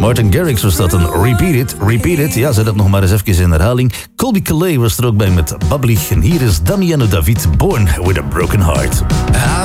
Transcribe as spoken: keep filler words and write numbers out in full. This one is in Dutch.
Martin Garrix was dat een Repeat It, Repeat It. Ja, zet dat nog maar eens even in herhaling. Colby Calais was er ook bij met Bubbly. En hier is Damiano David, Born with a Broken Heart. I